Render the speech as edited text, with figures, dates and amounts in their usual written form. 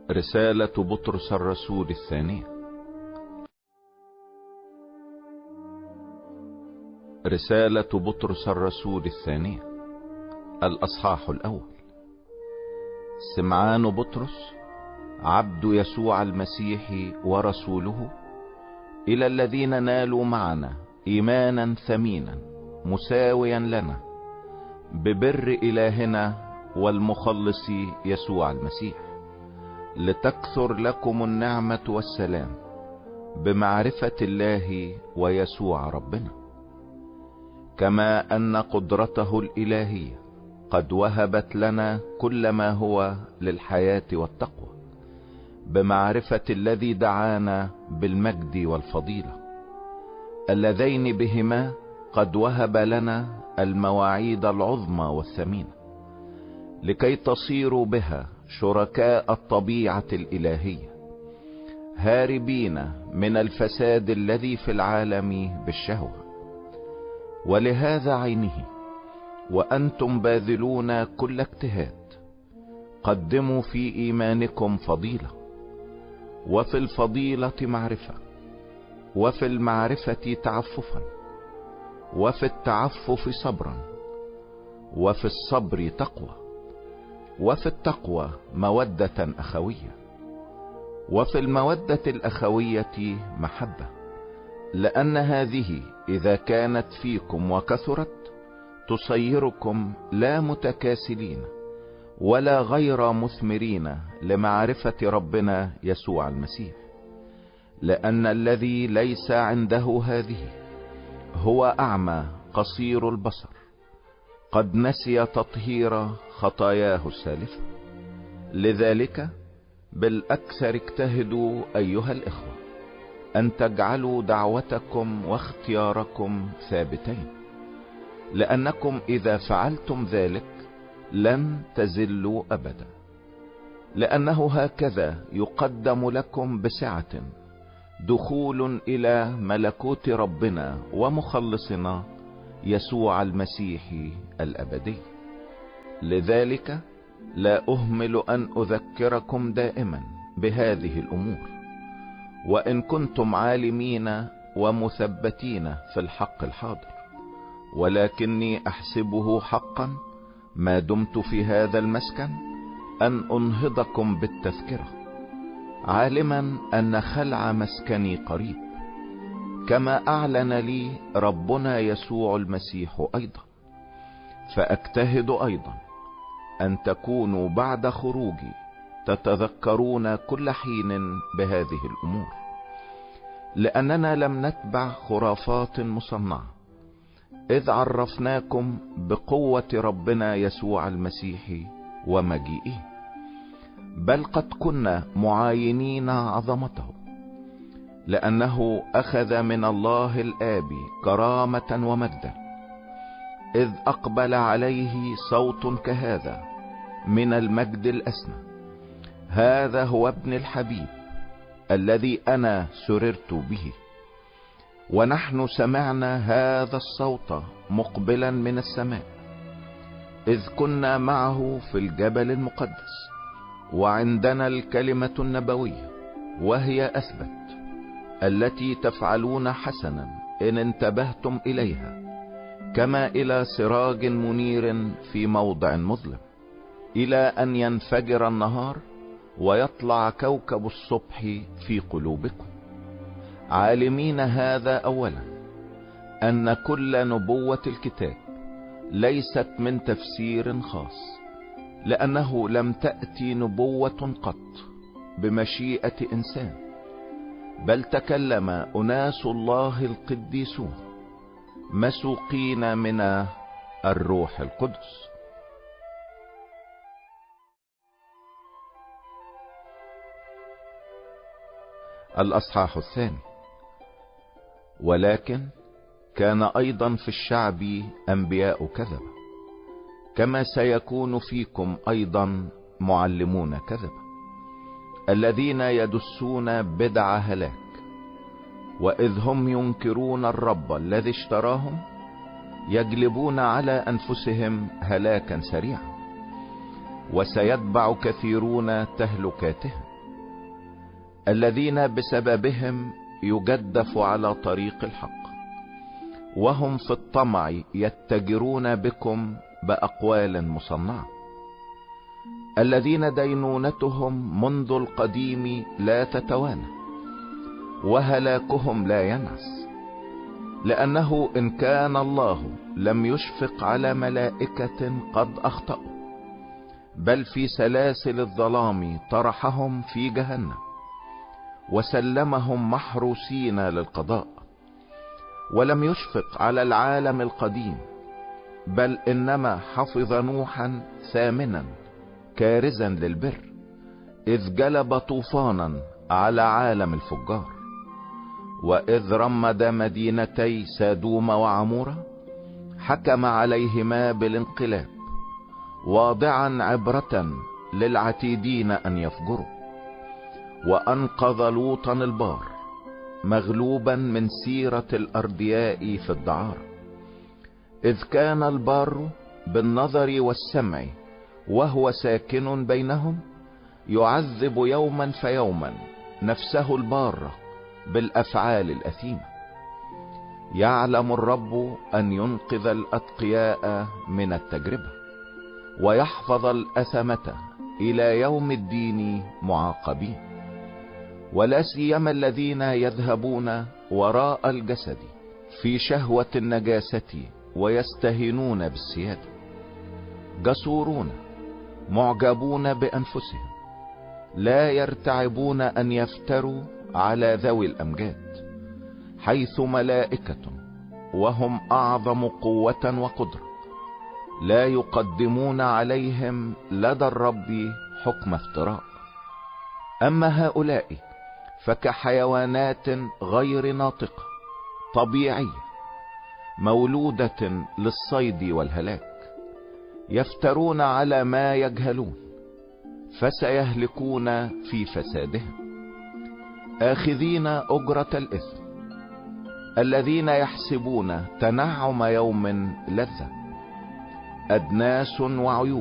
رسالة بطرس الرسول الثانية. رسالة بطرس الرسول الثانية، الأصحاح الأول. سمعان بطرس عبد يسوع المسيح ورسوله، إلى الذين نالوا معنا إيمانا ثمينا مساويا لنا ببر إلهنا والمخلص يسوع المسيح، لتكثر لكم النعمة والسلام بمعرفة الله ويسوع ربنا، كما أن قدرته الإلهية قد وهبت لنا كل ما هو للحياة والتقوى بمعرفة الذي دعانا بالمجد والفضيلة، اللذين بهما قد وهب لنا المواعيد العظمى والثمينة، لكي تصيروا بها شركاء الطبيعة الإلهية، هاربين من الفساد الذي في العالم بالشهوة. ولهذا عينه وأنتم باذلون كل اجتهاد قدموا في إيمانكم فضيلة، وفي الفضيلة معرفة، وفي المعرفة تعففا، وفي التعفف صبرا، وفي الصبر تقوى، وفي التقوى مودة أخوية، وفي المودة الأخوية محبة، لأن هذه إذا كانت فيكم وكثرت تصيركم لا متكاسلين ولا غير مثمرين لمعرفة ربنا يسوع المسيح، لأن الذي ليس عنده هذه هو أعمى قصير البصر، قد نسي تطهير خطاياه السالفة. لذلك بالأكثر اجتهدوا أيها الإخوة أن تجعلوا دعوتكم واختياركم ثابتين، لأنكم إذا فعلتم ذلك لن تزلوا أبدا، لأنه هكذا يقدم لكم بسعة دخول إلى ملكوت ربنا ومخلصنا يسوع المسيح الأبدي. لذلك لا أهمل أن أذكركم دائما بهذه الأمور، وإن كنتم عالمين ومثبتين في الحق الحاضر، ولكني أحسبه حقا ما دمت في هذا المسكن أن أنهضكم بالتذكرة، عالما أن خلع مسكني قريب، كما أعلن لي ربنا يسوع المسيح أيضا. فأجتهد أيضا أن تكونوا بعد خروجي تتذكرون كل حين بهذه الأمور، لأننا لم نتبع خرافات مصنعة، إذ عرفناكم بقوة ربنا يسوع المسيح ومجيئه، بل قد كنا معاينين عظمته، لأنه أخذ من الله الآب كرامة ومجدا، إذ أقبل عليه صوت كهذا من المجد الأسمى: هذا هو ابن الحبيب الذي أنا سررت به. ونحن سمعنا هذا الصوت مقبلا من السماء، إذ كنا معه في الجبل المقدس، وعندنا الكلمة النبوية، وهي أثبت، التي تفعلون حسنا إن انتبهتم إليها، كما إلى سراج منير في موضع مظلم، إلى أن ينفجر النهار ويطلع كوكب الصبح في قلوبكم، عالمين هذا أولا، أن كل نبوة الكتاب ليست من تفسير خاص، لأنه لم تأتي نبوة قط بمشيئة إنسان، بل تكلم أناس الله القديسون مسوقين من الروح القدس. الأصحاح الثاني. ولكن كان أيضا في الشعب أنبياء كذبة، كما سيكون فيكم أيضا معلمون كذبة، الذين يدسون بدع هلاك، وإذ هم ينكرون الرب الذي اشتراهم يجلبون على أنفسهم هلاكا سريعا، وسيتبع كثيرون تهلكاتهم. الذين بسببهم يجدف على طريق الحق، وهم في الطمع يتجرون بكم بأقوال مصنعة، الذين دينونتهم منذ القديم لا تتوانى، وهلاكهم لا ينعس. لأنه إن كان الله لم يشفق على ملائكة قد أخطأوا، بل في سلاسل الظلام طرحهم في جهنم، وسلمهم محروسين للقضاء. ولم يشفق على العالم القديم، بل إنما حفظ نوحا ثامنا كارزا للبر، إذ جلب طوفانا على عالم الفجار. وإذ رمد مدينتي سادوم وعمورة، حكم عليهما بالانقلاب، واضعا عبرة للعتيدين أن يفجروا. وأنقذ لوطا البار، مغلوبا من سيرة الأردياء في الدعارة، إذ كان البار بالنظر والسمع وهو ساكن بينهم، يعذب يوما فيوما نفسه البارة بالأفعال الأثيمة. يعلم الرب أن ينقذ الأتقياء من التجربة، ويحفظ الأثمة إلى يوم الدين معاقبين، ولا سيما الذين يذهبون وراء الجسد في شهوة النجاسة ويستهينون بالسيادة، جسورون معجبون بأنفسهم، لا يرتعبون أن يفتروا على ذوي الأمجاد، حيث ملائكة وهم أعظم قوة وقدرة، لا يقدمون عليهم لدى الرب حكم افتراء. أما هؤلاء فكحيوانات غير ناطقة طبيعية، مولودة للصيد والهلاك، يفترون على ما يجهلون، فسيهلكون في فسادهم، آخذين أجرة الإثم، الذين يحسبون تنعم يوم لذة، أدناس وعيوب